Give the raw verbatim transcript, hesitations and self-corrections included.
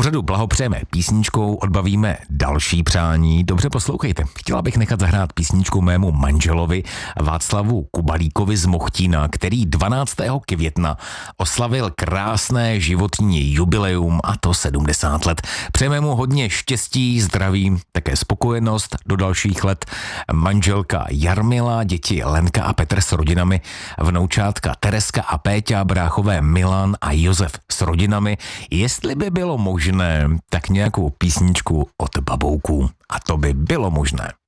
pořadu blahopřejeme písničkou, odbavíme další přání. Dobře poslouchejte. Chtěla bych nechat zahrát písničku mému manželovi Václavu Kubalíkovi z Mochtína, který dvanáctého května oslavil krásné životní jubileum, a to sedmdesát let. Přejeme mu hodně štěstí, zdraví, také spokojenost do dalších let. Manželka Jarmila, děti Lenka a Petr s rodinami, vnoučátka Tereska a Péťa, bráchové Milan a Josef s rodinami. Jestli by bylo možné, tak nějakou písničku od Babouků. A to by bylo možné.